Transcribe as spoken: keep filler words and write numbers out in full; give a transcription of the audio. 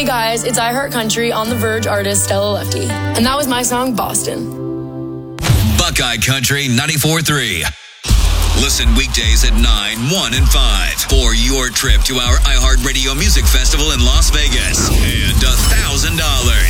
Hey guys, it's I Heart Country on The Verge artist Stella Lefty. And that was my song, Boston. Buckeye Country ninety-four point three. Listen weekdays at nine, one, and five for your trip to our iHeartRadio Music Festival in Las Vegas. And one thousand dollars